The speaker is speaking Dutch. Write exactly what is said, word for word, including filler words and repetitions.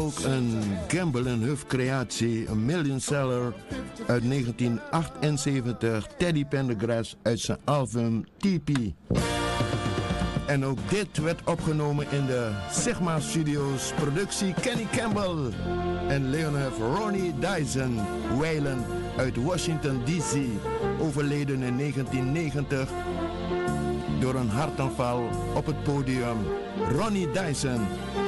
ook een Gamble en Huff creatie, een million seller uit negentien achtenzeventig, Teddy Pendergrass uit zijn album T P. En ook dit werd opgenomen in de Sigma Studios, productie Kenny Campbell en Leonard Ronnie Dyson, Waylon uit Washington D C, overleden in negentien negentig door een hartaanval op het podium. Ronnie Dyson